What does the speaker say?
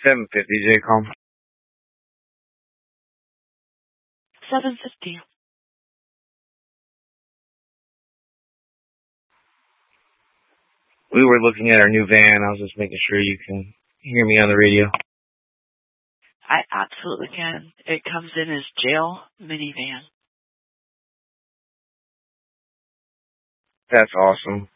750, J-Com. 750. We were looking at our new van. I was just making sure you can hear me on the radio. I absolutely can. It comes in as jail minivan. That's awesome.